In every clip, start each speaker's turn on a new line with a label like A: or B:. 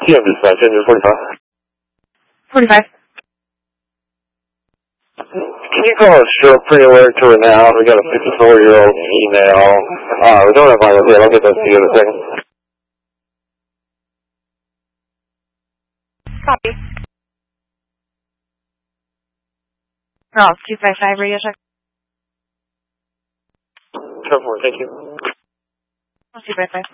A: TM dispatch, engine 45.
B: 45.
A: Can you call a stroke pre-alert to her now? We got a 54-year-old female. We don't have my location. I'll get those to you in a second.
B: Copy. Ralph, 255, radio check.
A: 10-4, thank you.
B: 255.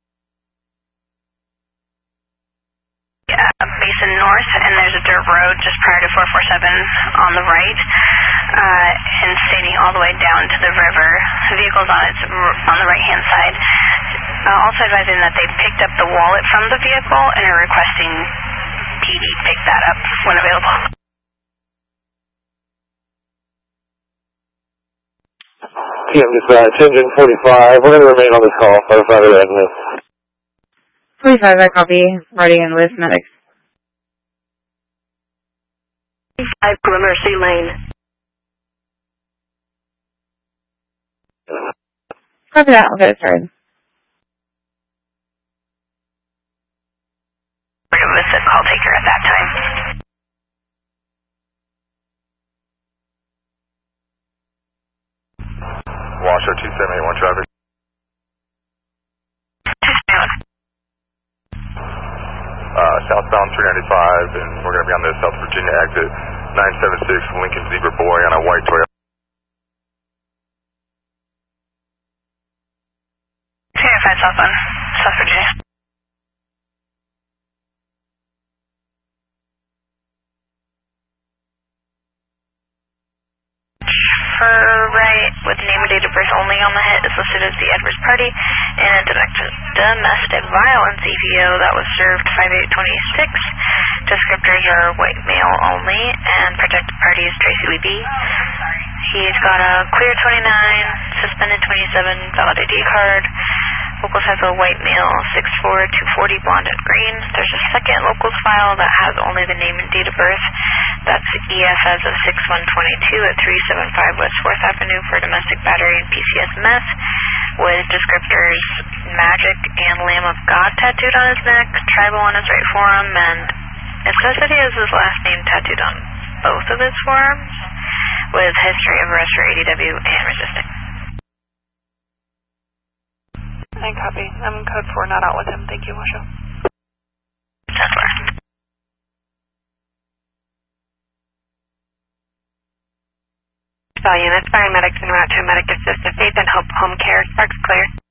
C: Basin North, and there's a dirt road just prior to 447 on the right, and standing all the way down to the river. The vehicle's on the right-hand side. Also advising that they picked up the wallet from the vehicle and are requesting PD pick that up when available.
A: TM dispatch, engine 45. We're going to remain on this call. Firefighter Agnes.
B: 45, I copy. Riding in with medics.
C: 5 Gramercy Lane.
B: Copy that. I'll get it started.
C: We're with the call taker at that time.
A: Washoe 2781 traffic.
C: 27.
A: Southbound 395, and we're going to be on the South Virginia exit 976 Lincoln Zebra Boy on a white Toyota.
C: 395 southbound, South Virginia. For right, with name and date of birth only on the hit, is listed as the Edwards Party, and a domestic violence EVO that was served 5826. Descriptors are white male only, and protected party is Tracy Wee B. He's got a clear 29, suspended 27, valid ID card. Locals has a white male, 6'4", 240, blonde and green. There's a second locals file that has only the name and date of birth. That's EFS of 6122 at 375 West 4th Avenue for domestic battery and PCS meth, with descriptors Magic and Lamb of God tattooed on his neck, tribal on his right forearm, and it says that he has his last name tattooed on both of his forearms, with history of arrest for ADW and resisting.
D: I copy. I'm in code 4, not out with him. Thank you, Washoe.
C: 10-4.
D: All units, firing medics en route to a medic assist to Faith and Hope Home Care. Sparks clear.